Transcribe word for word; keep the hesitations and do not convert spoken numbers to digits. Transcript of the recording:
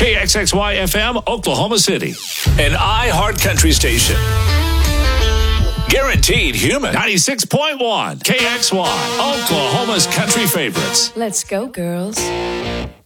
K X X Y F M, Oklahoma City. An iHeart Country station. Guaranteed human. ninety-six point one K X Y, Oklahoma's country favorites. Let's go, girls.